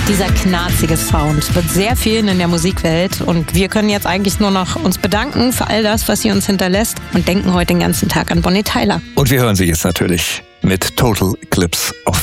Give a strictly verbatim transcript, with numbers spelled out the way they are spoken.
Dieser knarzige Sound wird sehr fehlen in der Musikwelt und wir können jetzt eigentlich nur noch uns bedanken für all das, was sie uns hinterlässt und denken heute den ganzen Tag an Bonnie Tyler. Und wir hören sie jetzt natürlich mit Total Eclipse of